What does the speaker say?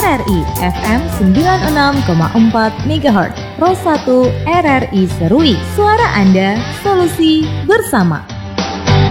RRI FM 96,4 MHz, Ros 1 RRI Serui. Suara Anda, solusi bersama.